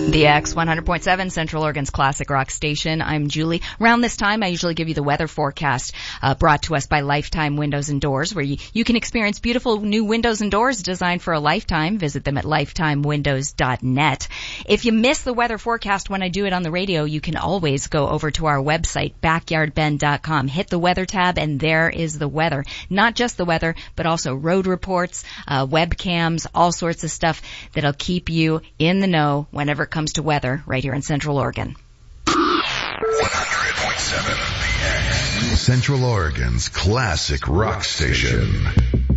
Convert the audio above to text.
The X 100.7 Central Oregon's classic rock station. I'm Julie. Around this time, I usually give you the weather forecast brought to us by Lifetime Windows and Doors, where you can experience beautiful new windows and doors designed for a lifetime. Visit them at lifetimewindows.net. If you miss the weather forecast when I do it on the radio, you can always go over to our website, backyardbend.com. Hit the weather tab, and there is the weather. Not just the weather, but also road reports, webcams, all sorts of stuff that'll keep you in the know whenever it comes to weather right here in Central Oregon. 100.7 The X, Central Oregon's classic rock station.